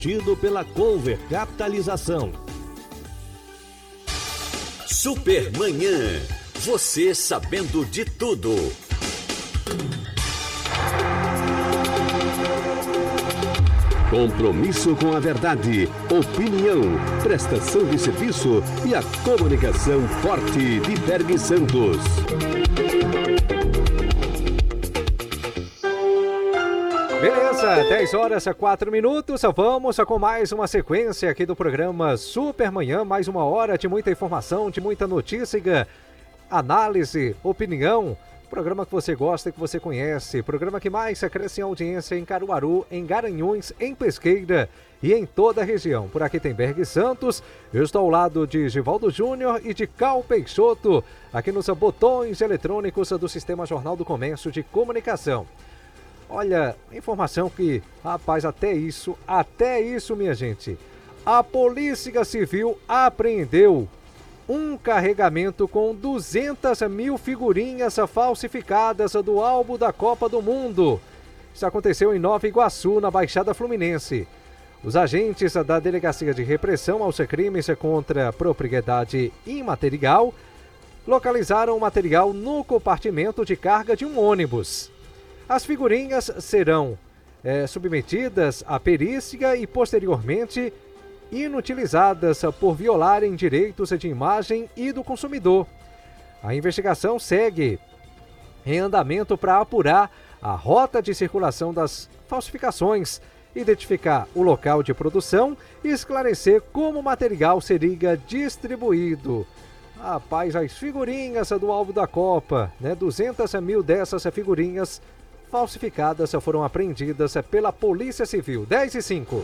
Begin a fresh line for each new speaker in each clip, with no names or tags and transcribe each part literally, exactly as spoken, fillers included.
Tido pela Cover Capitalização.
Supermanhã. Você sabendo de tudo.
Compromisso com a verdade, opinião, prestação de serviço e a comunicação forte de Berg Santos.
Beleza, dez horas e quatro minutos, vamos com mais uma sequência aqui do programa Supermanhã, mais uma hora de muita informação, de muita notícia, análise, opinião, programa que você gosta e que você conhece, programa que mais cresce em audiência em Caruaru, em Garanhuns, em Pesqueira e em toda a região. Por aqui tem Berg Santos, eu estou ao lado de Givaldo Júnior e de Cal Peixoto, aqui nos botões eletrônicos do Sistema Jornal do Comércio de Comunicação. Olha, informação que, rapaz, até isso, até isso, minha gente, a Polícia Civil apreendeu um carregamento com duzentas mil figurinhas falsificadas do álbum da Copa do Mundo. Isso aconteceu em Nova Iguaçu, na Baixada Fluminense. Os agentes da Delegacia de Repressão aos Crimes contra a Propriedade Imaterial localizaram o material no compartimento de carga de um ônibus. As figurinhas serão é, submetidas à perícia e, posteriormente, inutilizadas por violarem direitos de imagem e do consumidor. A investigação segue em andamento para apurar a rota de circulação das falsificações, identificar o local de produção e esclarecer como o material seria distribuído. Rapaz, as figurinhas do álbum da Copa, né? duzentas mil dessas figurinhas falsificadas foram apreendidas pela Polícia Civil. dez e cinco.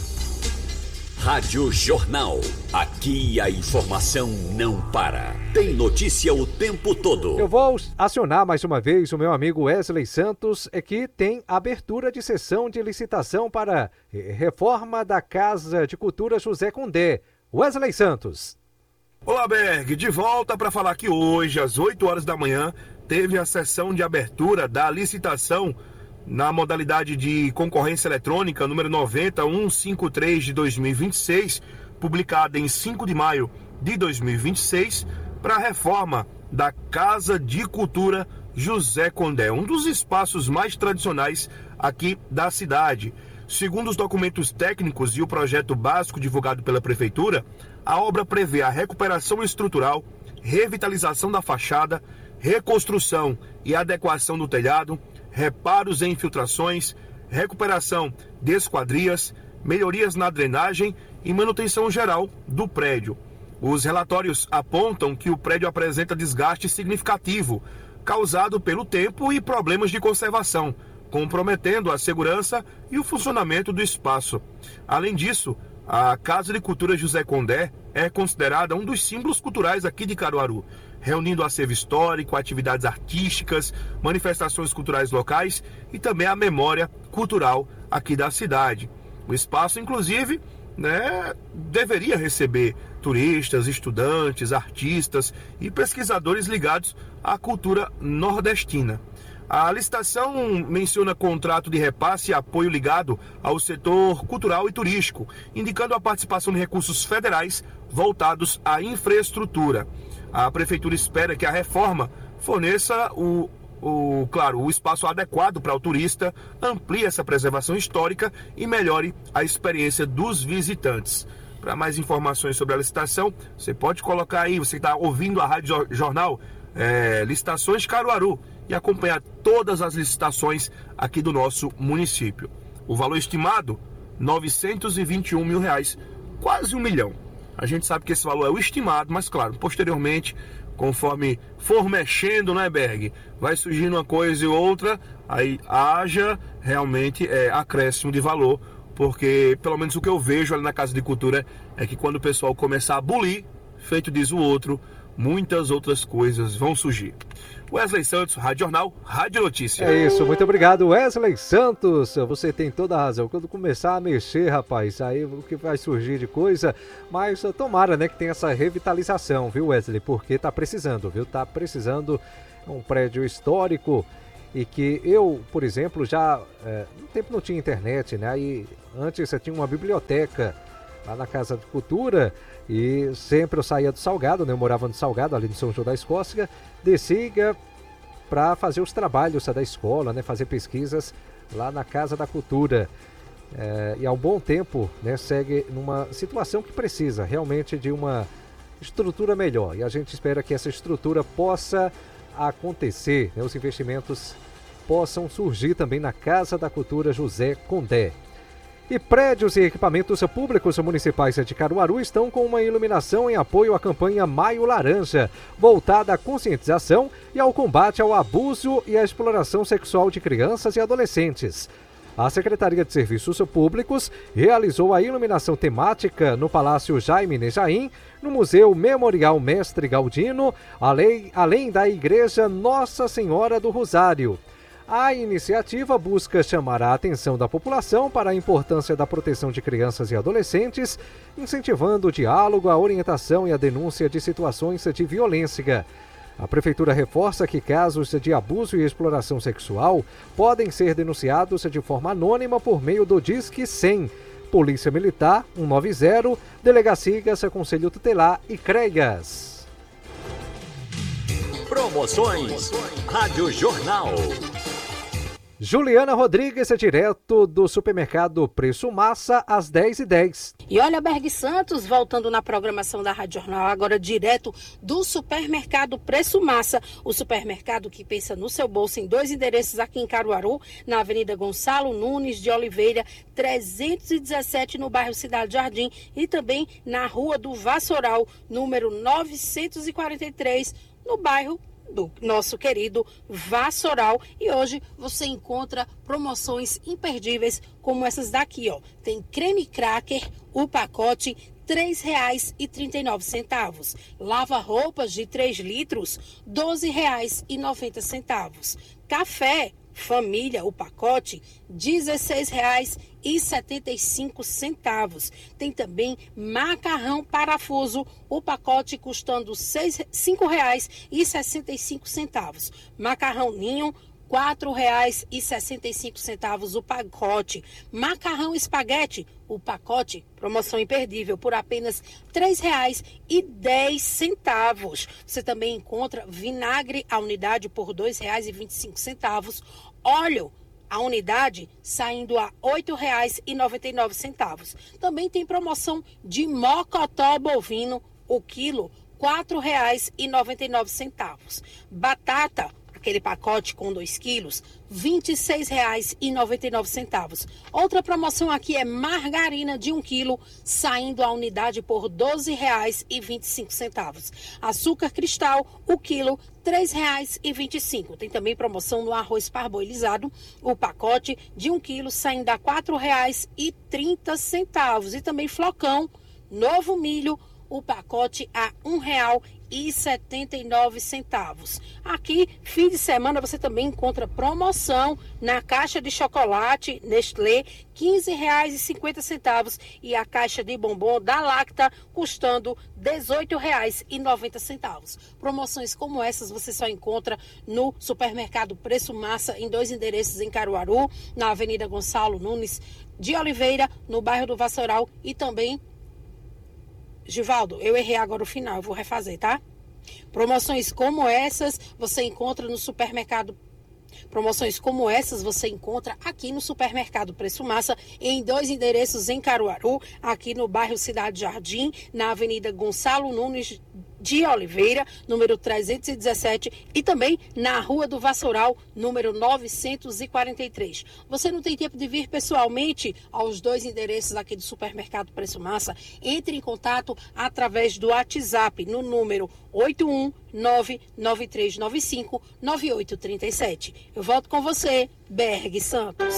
Rádio Jornal. Aqui a informação não para. Tem notícia o tempo todo.
Eu vou acionar mais uma vez o meu amigo Wesley Santos, é que tem abertura de sessão de licitação para reforma da Casa de Cultura José Condé. Wesley Santos.
Olá, Berg. De volta para falar que hoje, às oito horas da manhã, teve a sessão de abertura da licitação na modalidade de concorrência eletrônica número noventa mil cento e cinquenta e três de dois mil e vinte e seis, publicada em cinco de maio de dois mil e vinte e seis, para a reforma da Casa de Cultura José Condé, um dos espaços mais tradicionais aqui da cidade. Segundo os documentos técnicos e o projeto básico divulgado pela Prefeitura, a obra prevê a recuperação estrutural, revitalização da fachada, reconstrução e adequação do telhado, reparos em infiltrações, recuperação de esquadrias, melhorias na drenagem e manutenção geral do prédio. Os relatórios apontam que o prédio apresenta desgaste significativo, causado pelo tempo e problemas de conservação, comprometendo a segurança e o funcionamento do espaço. Além disso, a Casa de Cultura José Condé é considerada um dos símbolos culturais aqui de Caruaru, reunindo acervo histórico, atividades artísticas, manifestações culturais locais e também a memória cultural aqui da cidade. O espaço, inclusive, né, deveria receber turistas, estudantes, artistas e pesquisadores ligados à cultura nordestina. A licitação menciona contrato de repasse e apoio ligado ao setor cultural e turístico, indicando a participação de recursos federais voltados à infraestrutura. A Prefeitura espera que a reforma forneça o, o, claro, o espaço adequado para o turista, amplie essa preservação histórica e melhore a experiência dos visitantes. Para mais informações sobre a licitação, você pode colocar aí, você está ouvindo a Rádio Jornal, é, Licitações Caruaru, e acompanhar todas as licitações aqui do nosso município. O valor estimado, novecentos e vinte e um mil reais, quase um milhão. A gente sabe que esse valor é o estimado, mas claro, posteriormente, conforme for mexendo, né, Berg, vai surgindo uma coisa e outra, aí haja realmente é, acréscimo de valor, porque pelo menos o que eu vejo ali na Casa de Cultura é que quando o pessoal começar a bulir, feito diz o outro, muitas outras coisas vão surgir. Wesley Santos, Rádio Jornal, Rádio Notícia.
É isso, muito obrigado, Wesley Santos. Você tem toda a razão. Quando começar a mexer, rapaz, aí o que vai surgir de coisa, mas tomara, né, que tenha essa revitalização, viu, Wesley? Porque tá precisando, viu? Tá precisando, um prédio histórico e que eu, por exemplo, já, é, no tempo não tinha internet, né? Aí antes você tinha uma biblioteca lá na Casa de Cultura e sempre eu saía do Salgado, né? Eu morava no Salgado, ali no São João da Escócia, descia para fazer os trabalhos da escola, né? Fazer pesquisas lá na Casa da Cultura. É, e há um bom tempo, né, segue numa situação que precisa realmente de uma estrutura melhor. E a gente espera que essa estrutura possa acontecer, né, os investimentos possam surgir também na Casa da Cultura José Condé. E prédios e equipamentos públicos municipais de Caruaru estão com uma iluminação em apoio à campanha Maio Laranja, voltada à conscientização e ao combate ao abuso e à exploração sexual de crianças e adolescentes. A Secretaria de Serviços Públicos realizou a iluminação temática no Palácio Jaime Nejaim, no Museu Memorial Mestre Galdino, além, além da Igreja Nossa Senhora do Rosário. A iniciativa busca chamar a atenção da população para a importância da proteção de crianças e adolescentes, incentivando o diálogo, a orientação e a denúncia de situações de violência. A Prefeitura reforça que casos de abuso e exploração sexual podem ser denunciados de forma anônima por meio do Disque cem, Polícia Militar cento e noventa, Delegacias, Conselho Tutelar e CREAS.
Promoções Rádio Jornal.
Juliana Rodrigues é direto do supermercado Preço Massa, às dez e dez.
E olha, Berg Santos, voltando na programação da Rádio Jornal, agora direto do supermercado Preço Massa, o supermercado que pensa no seu bolso, em dois endereços aqui em Caruaru, na Avenida Gonçalo Nunes de Oliveira, trezentos e dezessete, no bairro Cidade Jardim, e também na Rua do Vassoural, número novecentos e quarenta e três, no bairro do nosso querido Vassoural. E hoje você encontra promoções imperdíveis como essas daqui, ó. Tem creme cracker, o pacote três reais e trinta e nove centavos. Lava-roupas de três litros, doze reais e noventa centavos. Café Família, o pacote, dezesseis reais e setenta e cinco centavos. Tem também macarrão parafuso, o pacote custando cinco reais e sessenta e cinco centavos. Macarrão ninho, quatro reais e sessenta e cinco centavos o pacote. Macarrão espaguete, o pacote, promoção imperdível, por apenas três reais e dez centavos. Você também encontra vinagre, a unidade, por dois reais e vinte e cinco centavos. Óleo, a unidade, saindo a oito reais e noventa e nove centavos. Também tem promoção de mocotó bovino, o quilo, quatro reais e noventa e nove centavos. Batata, aquele pacote com dois quilos, vinte e seis reais e noventa e nove centavos. Outra promoção aqui é margarina de um quilo, saindo a unidade por doze reais e vinte e cinco centavos. Açúcar cristal, o quilo, três reais e vinte e cinco centavos. Tem também promoção no arroz parboilizado, o pacote de um quilo, saindo a quatro reais e trinta centavos. E também flocão, novo milho, o pacote a um real e setenta e nove centavos. Aqui, fim de semana, você também encontra promoção na caixa de chocolate Nestlé, quinze reais e cinquenta centavos, e a caixa de bombom da Lacta custando dezoito reais e noventa centavos. Promoções como essas você só encontra no supermercado Preço Massa, em dois endereços em Caruaru, na Avenida Gonçalo Nunes de Oliveira, no bairro do Vassoural, e também Givaldo, eu errei agora o final, eu vou refazer, tá? Promoções como essas você encontra no supermercado. Promoções como essas você encontra aqui no supermercado Preço Massa, em dois endereços em Caruaru, aqui no bairro Cidade Jardim, na Avenida Gonçalo Nunes de Oliveira, número trezentos e dezessete, e também na Rua do Vassoural, número novecentos e quarenta e três. Você não tem tempo de vir pessoalmente aos dois endereços aqui do supermercado Preço Massa? Entre em contato através do WhatsApp no número oito um nove nove três nove cinco nove oito três sete. Eu volto com você, Berg Santos.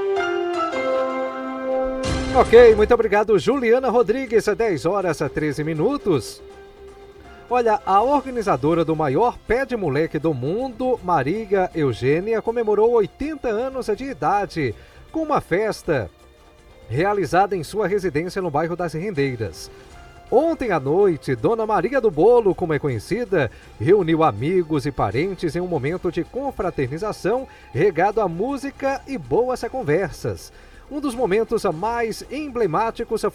Ok, muito obrigado, Juliana Rodrigues, dez horas a treze minutos. Olha, a organizadora do maior pé de moleque do mundo, Maria Eugênia, comemorou oitenta anos de idade com uma festa realizada em sua residência no bairro das Rendeiras. Ontem à noite, Dona Maria do Bolo, como é conhecida, reuniu amigos e parentes em um momento de confraternização regado a música e boas conversas. Um dos momentos mais emblemáticos